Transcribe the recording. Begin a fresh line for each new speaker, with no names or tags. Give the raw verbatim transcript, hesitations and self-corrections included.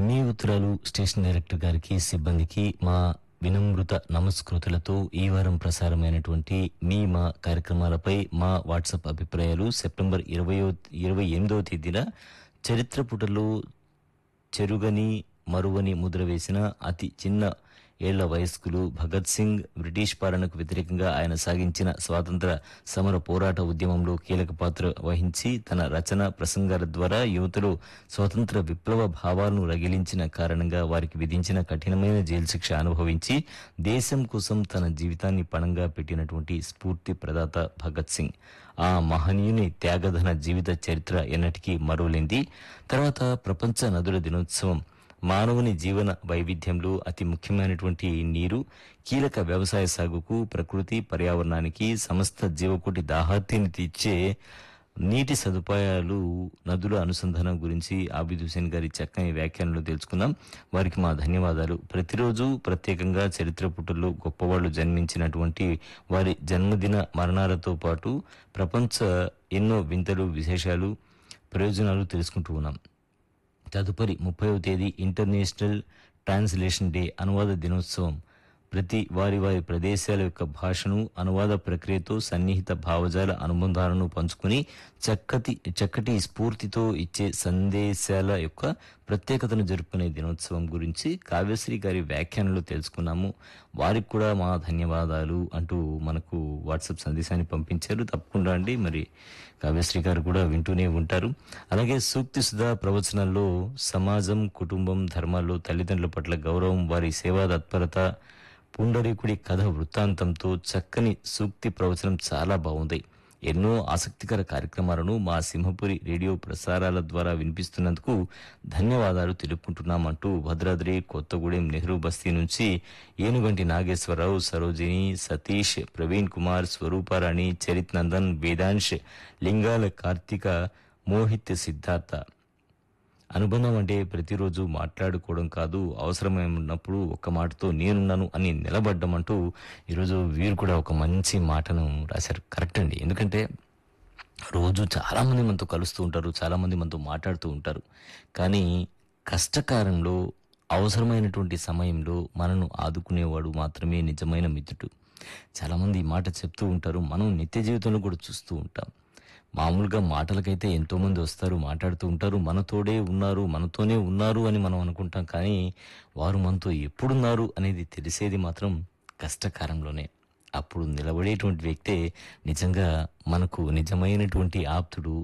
మీ ఉత్తరాలు station director గారికి, సిబ్బందికి మా వినమ్రత నమస్కృతులతో ఈ వారం ప్రసారమైనటువంటి మీ మా కార్యక్రమాలపై మా వాట్సాప్ అభిప్రాయాలు సెప్టెంబర్ ఇరవయో ఇరవై ఎనిమిదవ తేదీన చరిత్ర పుటలో చెరుగని మరువని ముద్ర వేసిన అతి చిన్న ఏళ్ల వయస్కులు భగత్ సింగ్ బ్రిటిష్ పాలనకు వ్యతిరేకంగా ఆయన సాగించిన స్వాతంత్ర సమర పోరాట ఉద్యమంలో కీలక పాత్ర వహించి తన రచన ప్రసంగాల ద్వారా యువతలో స్వాతంత్ర విప్లవ భావాలను రగిలించిన కారణంగా వారికి విధించిన కఠినమైన జైలు శిక్ష అనుభవించి దేశం కోసం తన జీవితాన్ని పణంగా పెట్టినటువంటి స్ఫూర్తి ప్రదాత భగత్ సింగ్. ఆ మహనీయుని త్యాగధన జీవిత చరిత్ర ఎన్నటికీ మరువలేంది. తర్వాత ప్రపంచ నదుల దినోత్సవం మానవుని జీవన వైవిధ్యంలో అతి ముఖ్యమైనటువంటి నీరు, కీలక వ్యవసాయ సాగుకు, ప్రకృతి పర్యావరణానికి, సమస్త జీవకోటి దాహార్తిని తీర్చే నీటి సదుపాయాలు, నదుల అనుసంధానం గురించి ఆబిద్ హుసేన్ గారి చక్కని వ్యాఖ్యానంలో తెలుసుకుందాం. వారికి మా ధన్యవాదాలు. ప్రతిరోజు ప్రత్యేకంగా చరిత్ర పుటల్లో గొప్పవాళ్లు జన్మించినటువంటి వారి జన్మదిన మరణాలతో పాటు ప్రపంచ ఎన్నో వింతలు, విశేషాలు, ప్రయోజనాలు తెలుసుకుంటూ ఉన్నాం. తదుపరి ముప్పైవ తేదీ ఇంటర్నేషనల్ ట్రాన్స్లేషన్ డే, అనువాద దినోత్సవం. ప్రతి వారి వారి ప్రదేశాల యొక్క భాషను, అనువాద ప్రక్రియతో సన్నిహిత భావజాల అనుబంధాలను పంచుకుని చక్కటి చక్కటి స్ఫూర్తితో ఇచ్చే సందేశాల యొక్క ప్రత్యేకతను జరుపుకునే దినోత్సవం గురించి కావ్యశ్రీ గారి వ్యాఖ్యానంలో తెలుసుకున్నాము. వారికి కూడా మా ధన్యవాదాలు అంటూ మనకు వాట్సాప్ సందేశాన్ని పంపించారు. తప్పకుండా అండి, మరి కావ్యశ్రీ గారు కూడా వింటూనే ఉంటారు. అలాగే సూక్తి సుధా ప్రవచనాల్లో సమాజం, కుటుంబం, ధర్మాల్లో తల్లిదండ్రుల పట్ల గౌరవం, వారి సేవా తత్పరత, పుండరీకుడి కథ వృత్తాంతంతో చక్కని సూక్తి ప్రవచనం చాలా బాగుంది. ఎన్నో ఆసక్తికర కార్యక్రమాలను మా సింహపురి రేడియో ప్రసారాల ద్వారా వినిపిస్తున్నందుకు ధన్యవాదాలు తెలుపుకుంటున్నామంటూ భద్రాద్రి కొత్తగూడెం నెహ్రూ బస్తీ నుంచి ఏనుగంటి నాగేశ్వరరావు, సరోజిని, సతీష్, ప్రవీణ్ కుమార్, స్వరూపారాణి, చరిత్ నందన్, వేదాంశ్, లింగాల కార్తిక, మోహిత్, సిద్ధార్థ. అనుబంధం అంటే ప్రతిరోజు మాట్లాడుకోవడం కాదు, అవసరమైనప్పుడు ఒక్క మాటతో నేనున్నాను అని నిలబడ్డం అంటూ ఈరోజు వీరు కూడా ఒక మంచి మాటను రాశారు. కరెక్ట్ అండి, ఎందుకంటే రోజు చాలా మంది మనతో కలుస్తూ ఉంటారు, చాలా మంది మనతో మాట్లాడుతూ ఉంటారు. కానీ కష్టకాలంలో, అవసరమైనటువంటి సమయంలో మనను ఆదుకునేవాడు మాత్రమే నిజమైన మిత్రుడు. చాలా మంది ఈ మాట చెప్తూ ఉంటారు, మనం నిత్య జీవితంలో కూడా చూస్తూ ఉంటాం. మామూలుగా మాటలకైతే ఎంతో మంది వస్తారు, మాట్లాడుతూ ఉంటారు, మనతోడే ఉన్నారు, మనతోనే ఉన్నారు అని మనం అనుకుంటాం. కానీ వారు మనతో ఎప్పుడున్నారు అనేది తెలిసేది మాత్రం కష్టకాలంలోనే. అప్పుడు నిలబడేటువంటి వ్యక్తే నిజంగా మనకు నిజమైనటువంటి ఆప్తుడు,